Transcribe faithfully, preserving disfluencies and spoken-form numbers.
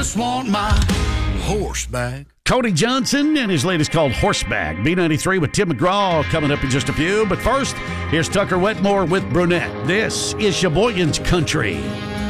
just want my horse back. Cody Johnson and his latest called Horseback. B ninety-three with Tim McGraw coming up in just a few. But first, here's Tucker Wetmore with Brunette. This is Sheboygan's Country.